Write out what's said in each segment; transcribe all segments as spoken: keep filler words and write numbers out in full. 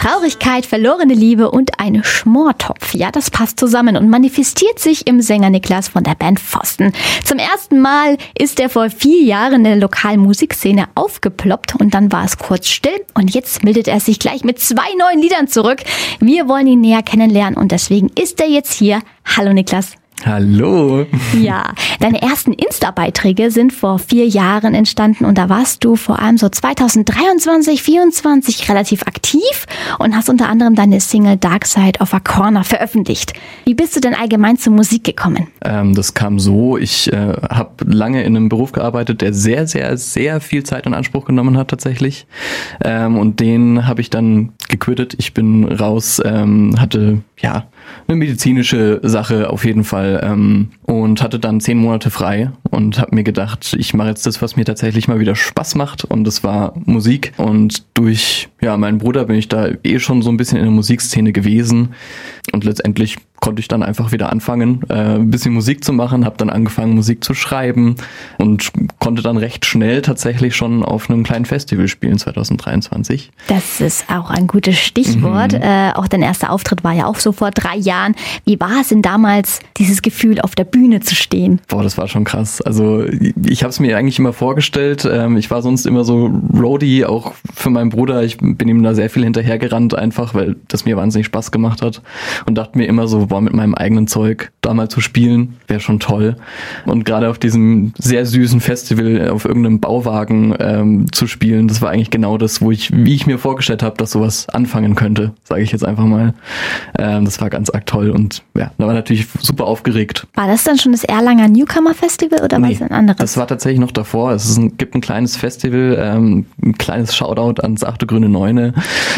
Traurigkeit, verlorene Liebe und ein Schmortopf. Ja, das passt zusammen und manifestiert sich im Sänger Niklas von der Band Pfosten. Zum ersten Mal ist er vor vier Jahren in der lokalen Musikszene aufgeploppt und dann war es kurz still und jetzt meldet er sich gleich mit zwei neuen Liedern zurück. Wir wollen ihn näher kennenlernen und deswegen ist er jetzt hier. Hallo Niklas. Hallo. Ja, deine ersten Insta-Beiträge sind vor vier Jahren entstanden und da warst du vor allem so zweitausenddreiundzwanzig, vierundzwanzig relativ aktiv und hast unter anderem deine Single Dark Side of a Corner veröffentlicht. Wie bist du denn allgemein zur Musik gekommen? Ähm, das kam so, ich äh, habe lange in einem Beruf gearbeitet, der sehr, sehr, sehr viel Zeit in Anspruch genommen hat tatsächlich. Ähm, und den habe ich dann gequittet. Ich bin raus, ähm, hatte ja eine medizinische Sache auf jeden Fall ähm, und hatte dann zehn Monate frei und habe mir gedacht, ich mache jetzt das, was mir tatsächlich mal wieder Spaß macht und das war Musik und durch ja meinen Bruder bin ich da eh schon so ein bisschen in der Musikszene gewesen und letztendlich konnte ich dann einfach wieder anfangen, äh, ein bisschen Musik zu machen, habe dann angefangen Musik zu schreiben und konnte dann recht schnell tatsächlich schon auf einem kleinen Festival spielen zweitausenddreiundzwanzig. Das ist auch ein gutes Stichwort. Mhm. Äh, auch dein erster Auftritt war ja auch so vor drei Jahren. Wie war es denn damals, dieses Gefühl, auf der Bühne zu stehen? Boah, das war schon krass. Also ich habe es mir eigentlich immer vorgestellt. Ähm, ich war sonst immer so Roadie, auch für meinen Bruder. Ich bin ihm da sehr viel hinterhergerannt einfach, weil das mir wahnsinnig Spaß gemacht hat und dachte mir immer so, boah, mit meinem eigenen Zeug da mal zu spielen, wäre schon toll. Und gerade auf diesem sehr süßen Festival auf irgendeinem Bauwagen ähm, zu spielen, das war eigentlich genau das, wo ich, wie ich mir vorgestellt habe, dass sowas anfangen könnte, sage ich jetzt einfach mal. Ähm, das war ganz arg toll und ja, da war natürlich super aufgeregt. War das dann schon das Erlanger Newcomer Festival oder nee, war es ein anderes? Das war tatsächlich noch davor. Es ist ein, gibt ein kleines Festival, ähm, ein kleines Shoutout ans achte Grüne Neune.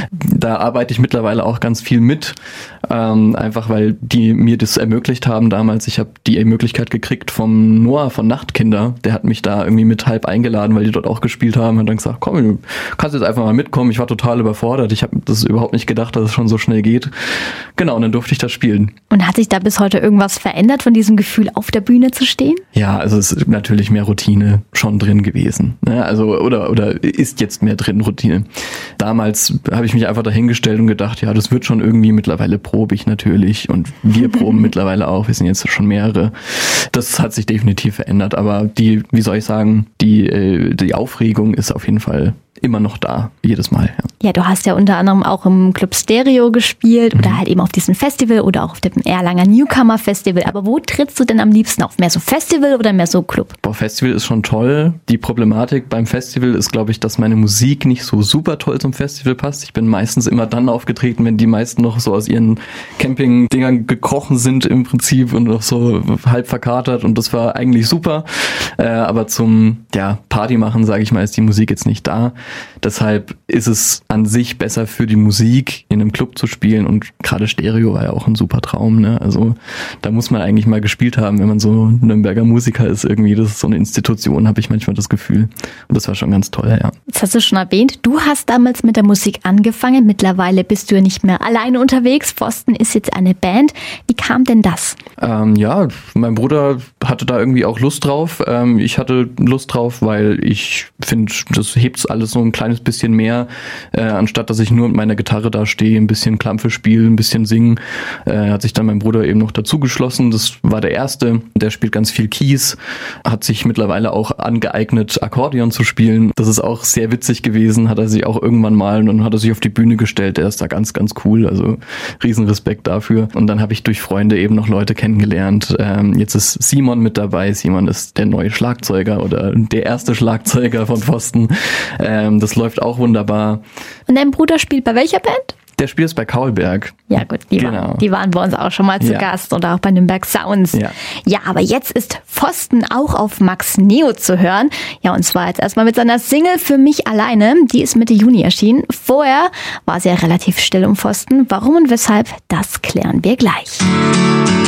Da arbeite ich mittlerweile auch ganz viel mit, ähm, einfach weil die mir das ermöglicht haben damals. Ich habe die Möglichkeit gekriegt vom Noah von Nachtkinder. Der hat mich da irgendwie mit halb eingeladen, weil die dort auch gespielt haben. Und dann gesagt, komm, du kannst jetzt einfach mal mitkommen. Ich war total überfordert. Ich habe das überhaupt nicht gedacht, dass es schon so schnell geht. Genau, und dann durfte ich da spielen. Und hat sich da bis heute irgendwas verändert von diesem Gefühl, auf der Bühne zu stehen? Ja, also es ist natürlich mehr Routine schon drin gewesen. Ne? Also oder oder ist jetzt mehr drin Routine. Damals habe ich mich einfach dahingestellt und gedacht, ja, das wird schon irgendwie. Mittlerweile probe ich natürlich und wir proben mittlerweile auch. Wir sind jetzt schon mehrere. Das hat sich definitiv verändert, aber die, wie soll ich sagen, die äh, die Aufregung ist auf jeden Fall immer noch da, jedes Mal. Ja. ja, du hast ja unter anderem auch im Club Stereo gespielt mhm. oder halt eben auf diesem Festival oder auch auf dem Erlanger Newcomer Festival. Aber wo trittst du denn am liebsten auf? Mehr so Festival oder mehr so Club? Boah, Festival ist schon toll. Die Problematik beim Festival ist, glaube ich, dass meine Musik nicht so super toll zum Festival passt. Ich bin meistens immer dann aufgetreten, wenn die meisten noch so aus ihren Camping-Dingern gekrochen sind im Prinzip und noch so halb verkatert und das war eigentlich super. Äh, aber zum ja, Party machen, sage ich mal, ist die Musik jetzt nicht da. Deshalb ist es an sich besser für die Musik, in einem Club zu spielen und gerade Stereo war ja auch ein super Traum, ne? Also da muss man eigentlich mal gespielt haben, wenn man so Nürnberger Musiker ist irgendwie. Das ist so eine Institution, habe ich manchmal das Gefühl. Und das war schon ganz toll, ja. Das hast du schon erwähnt. Du hast damals mit der Musik angefangen. Mittlerweile bist du ja nicht mehr alleine unterwegs. Pfosten ist jetzt eine Band. Wie kam denn das? Ähm, ja, mein Bruder hatte da irgendwie auch Lust drauf. Ähm, ich hatte Lust drauf, weil ich finde, das hebt's alles so ein kleines bisschen mehr, äh, anstatt dass ich nur mit meiner Gitarre da stehe, ein bisschen Klampfe spiele, ein bisschen singen, äh, hat sich dann mein Bruder eben noch dazu geschlossen. Das war der Erste, der spielt ganz viel Keys, hat sich mittlerweile auch angeeignet, Akkordeon zu spielen. Das ist auch sehr witzig gewesen, hat er sich auch irgendwann mal und dann hat er sich auf die Bühne gestellt. Der ist da ganz, ganz cool, also riesen Respekt dafür. Und dann habe ich durch Freunde eben noch Leute kennengelernt. Ähm, jetzt ist Simon mit dabei. Simon ist der neue Schlagzeuger oder der erste Schlagzeuger von Pfosten. Ähm, das läuft auch wunderbar. Und dein Bruder spielt bei welcher Band? Der spielt es bei Kaulberg. Ja gut, die, genau. waren, die waren bei uns auch schon mal zu ja. Gast und auch bei Nürnberg Sounds. Ja. ja, aber jetzt ist Pfosten auch auf Max Neo zu hören. Ja, und zwar jetzt erstmal mit seiner Single Für mich alleine. Die ist Mitte Juni erschienen. Vorher war sie ja relativ still um Pfosten. Warum und weshalb, das klären wir gleich.